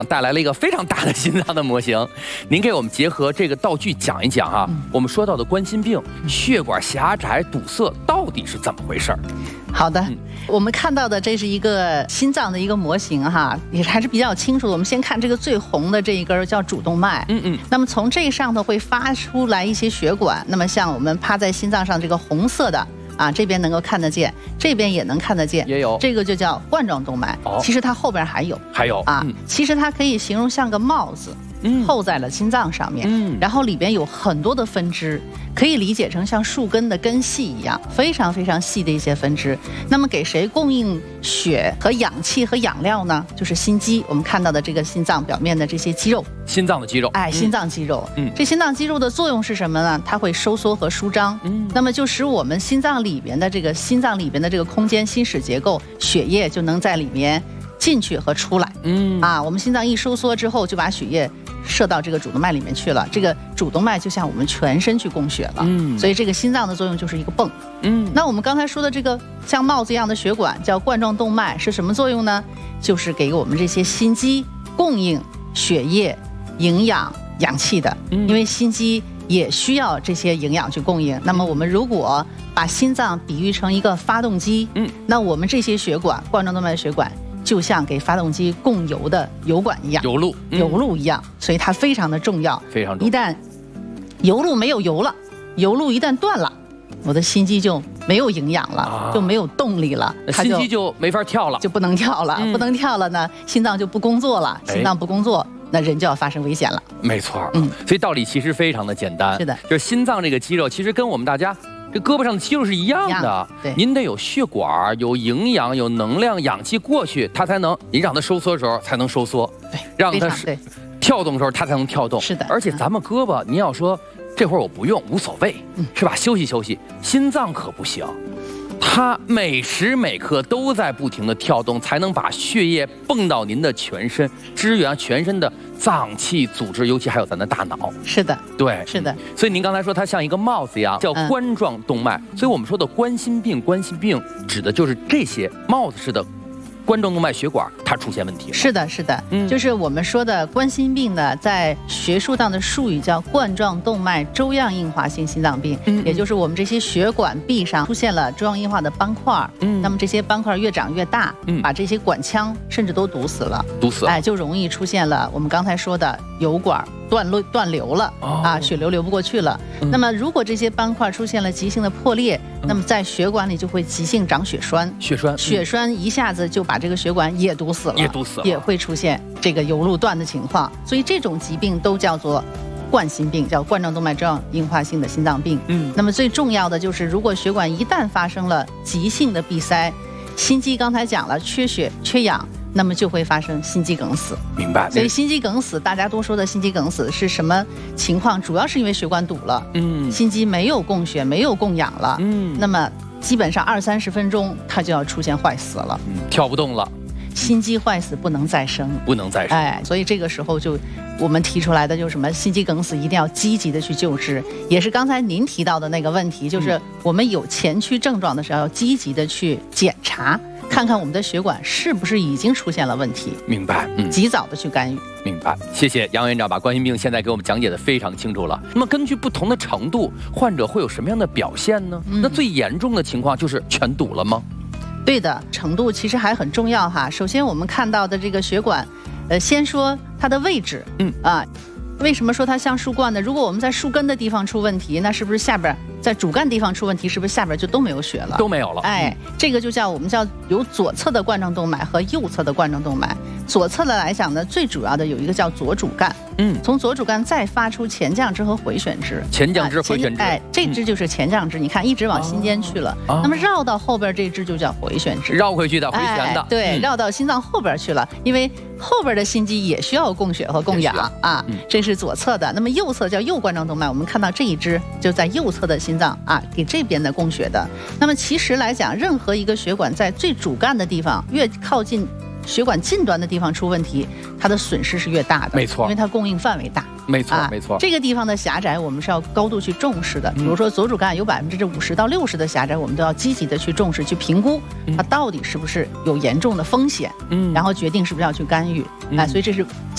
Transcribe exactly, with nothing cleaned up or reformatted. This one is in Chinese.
带来了一个非常大的心脏的模型，您给我们结合这个道具讲一讲哈、啊嗯。我们说到的冠心病、血管狭窄堵塞到底是怎么回事？ 好的、嗯，我们看到的这是一个心脏的一个模型哈，也还是比较清楚的。我们先看这个最红的这一根叫主动脉，嗯嗯，那么从这上头会发出来一些血管，那么像我们趴在心脏上这个红色的。啊，这边能够看得见，这边也能看得见， 也有这个就叫冠状动脉。哦，其实它后边还有， 还有啊、嗯，其实它可以形容像个帽子，嗯，扣在了心脏上面，嗯，然后里边有很多的分支，可以理解成像树根的根系一样，非常非常细的一些分支。那么给谁供应血和氧气和养料呢？就是心肌，我们看到的这个心脏表面的这些肌肉， 心脏的肌肉， 哎，心脏肌肉，嗯，这心脏肌肉的作用是什么呢？它会收缩和舒张，嗯，那么就使我们心脏里边的这个心脏里边的这个空间心室结构，血液就能在里面进去和出来，嗯啊，我们心脏一收缩之后，就把血液射到这个主动脉里面去了。这个主动脉就像我们全身去供血了，嗯，所以这个心脏的作用就是一个泵，嗯。那我们刚才说的这个像帽子一样的血管叫冠状动脉，是什么作用呢？就是给我们这些心肌供应血液、营养、氧气的，因为心肌也需要这些营养去供应。那么我们如果把心脏比喻成一个发动机，嗯，那我们这些血管，冠状动脉血管就像给发动机供油的油管一样， 油路， 油路一样，所以它非常的重要， 非常重要。 一旦油路没有油了，油路一旦断了，我的心肌就没有营养了，啊、就没有动力了， 它心肌就没法跳了， 就不能跳了，嗯、不能跳了呢，心脏就不工作了，心脏不工作。哎，那人就要发生危险了。 没错，嗯，所以道理其实非常的简单。 是的， 就是心脏这个肌肉，其实跟我们大家这胳膊上的肌肉是一样的。 对， 您得有血管、有营养、有能量、氧气过去，它才能，您让它收缩的时候才能收缩， 对， 让它是跳动的时候它才能跳动。 是的， 而且咱们胳膊，您要说这会儿我不用无所谓，嗯，是吧？休息休息，心脏可不行。它每时每刻都在不停的跳动，才能把血液泵到您的全身，支援全身的脏器组织，尤其还有咱的大脑。 是的， 对， 是的。 所以您刚才说它像一个帽子一样，叫冠状动脉。嗯、所以我们说的冠心病，冠心病指的就是这些帽子式的冠状动脉血管它出现问题了。 是的，是的，嗯，就是我们说的冠心病呢，在学术上的术语叫冠状动脉粥样硬化性心脏病，嗯，也就是我们这些血管壁上出现了粥样硬化的斑块，嗯，那么这些斑块越长越大，嗯，把这些管腔甚至都堵死了， 堵死了， 哎，就容易出现了我们刚才说的油管断流断流了，哦、啊，血流流不过去了。嗯、那么如果这些斑块出现了急性的破裂，嗯、那么在血管里就会急性长血栓， 血栓， 血栓一下子就把这个血管也堵死了， 也堵死了， 也会出现这个油路断的情况。所以这种疾病都叫做冠心病，叫冠状动脉粥样硬化性的心脏病。嗯，那么最重要的就是，如果血管一旦发生了急性的闭塞，心肌刚才讲了缺血缺氧，那么就会发生心肌梗死。 明白。 所以心肌梗死，大家都说的心肌梗死是什么情况？主要是因为血管堵了，嗯，心肌没有供血，没有供氧了，嗯，那么基本上二三十分钟，它就要出现坏死了， 嗯，跳不动了。 心肌坏死不能再生， 不能再生。 哎，所以这个时候就我们提出来的就是什么？心肌梗死一定要积极的去救治，也是刚才您提到的那个问题，就是我们有前驱症状的时候，要积极的去检查，看看我们的血管是不是已经出现了问题。 明白，嗯， 及早的去干预。 明白，谢谢杨院长把冠心病现在给我们讲解的非常清楚了。那么根据不同的程度，患者会有什么样的表现呢？嗯、那最严重的情况就是全堵了吗？ 对的，程度其实还很重要哈。首先我们看到的这个血管，呃，先说它的位置，嗯啊，为什么说它像树冠呢？如果我们在树根的地方出问题，那是不是下边在主干地方出问题，是不是下边就都没有血了？ 都没有了。 哎，这个就叫我们叫有左侧的冠状动脉和右侧的冠状动脉。左侧的来讲呢，最主要的有一个叫左主干，嗯，从左主干再发出前降支和回旋支， 前降支、回旋支， 哎，这支就是前降支，你看一直往心间去了，那么绕到后边这支就叫回旋支， 绕回去的回旋的， 对，绕到心脏后边去了，因为后边的心肌也需要供血和供氧啊，这是左侧的。那么右侧叫右冠状动脉，我们看到这一支就在右侧的心脏啊，给这边的供血的。那么其实来讲，任何一个血管在最主干的地方，越靠近血管近端的地方出问题，它的损失是越大的， 没错， 因为它供应范围大， 没错，啊、没错。 这个地方的狭窄，我们是要高度去重视的。比如说左主干有百分之五十到六十的狭窄，我们都要积极的去重视，去评估它到底是不是有严重的风险，嗯，然后决定是不是要去干预，嗯、啊，所以这是